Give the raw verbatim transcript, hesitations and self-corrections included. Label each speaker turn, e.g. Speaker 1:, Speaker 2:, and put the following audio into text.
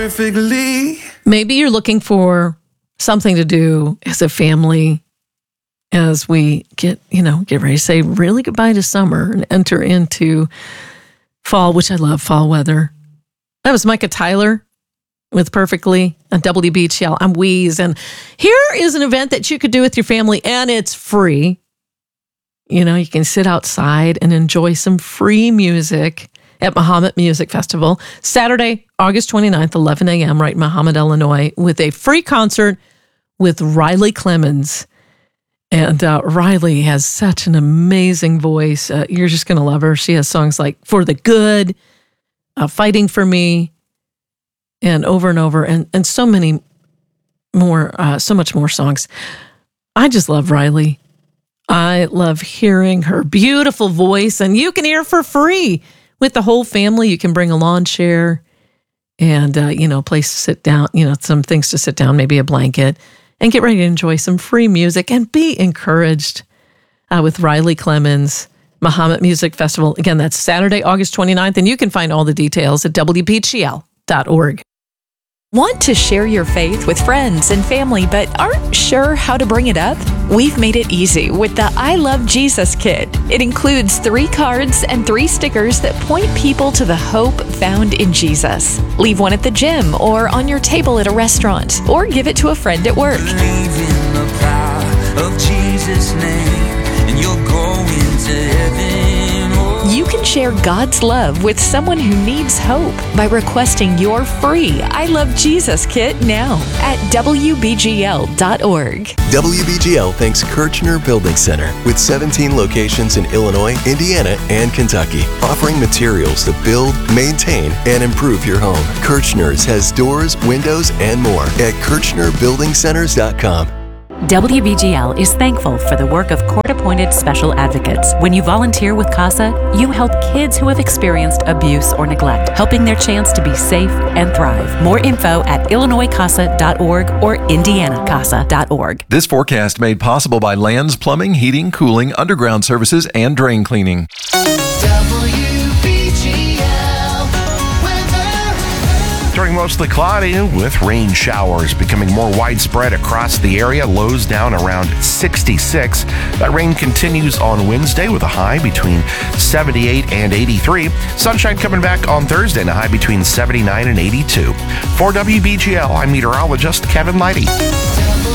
Speaker 1: perfectly.
Speaker 2: Maybe you're looking for something to do as a family as we get, you know, get ready to say really goodbye to summer and enter into fall, which I love, fall weather. That was Micah Tyler with Perfectly on W B G L. I'm Wheeze. And here is an event that you could do with your family, and it's free. You know, you can sit outside and enjoy some free music at Mahomet Music Festival, Saturday, August twenty-ninth, eleven a.m., right in Mahomet, Illinois, with a free concert with Riley Clemmons. And uh, Riley has such an amazing voice. Uh, you're just going to love her. She has songs like For the Good, uh, Fighting for Me, and Over and Over, and, and so many more, uh, so much more songs. I just love Riley. I love hearing her beautiful voice, and you can hear her for free with the whole family. You can bring a lawn chair and, uh, you know, a place to sit down, you know, some things to sit down, maybe a blanket, and get ready to enjoy some free music and be encouraged uh, with Riley Clemmons, Mahomet Music Festival. Again, that's Saturday, August twenty-ninth, and you can find all the details at W B G L dot org.
Speaker 3: Want to share your faith with friends and family but aren't sure how to bring it up? We've made it easy with the I Love Jesus Kit. It includes three cards and three stickers that point people to the hope found in Jesus. Leave one at the gym or on your table at a restaurant, or give it to a friend at work.
Speaker 1: Believe in the power of Jesus' name, and you'll go into heaven.
Speaker 3: You can share God's love with someone who needs hope by requesting your free I Love Jesus Kit now at W B G L dot org.
Speaker 4: W B G L thanks Kirchner Building Center with seventeen locations in Illinois, Indiana, and Kentucky, offering materials to build, maintain, and improve your home. Kirchner's has doors, windows, and more at Kirchner Building Centers dot com.
Speaker 5: W B G L is thankful for the work of court-appointed special advocates. When you volunteer with CASA, you help kids who have experienced abuse or neglect, helping their chance to be safe and thrive. More info at Illinois Casa dot org or Indiana Casa dot org.
Speaker 6: This forecast made possible by Lands Plumbing, Heating, Cooling, Underground Services, and Drain Cleaning.
Speaker 7: During mostly cloudy with rain showers becoming more widespread across the area, lows down around sixty-six. That rain continues on Wednesday with a high between seventy-eight and eighty-three. Sunshine coming back on Thursday and a high between seventy-nine and eighty-two. For W B G L, I'm meteorologist Kevin Leidy.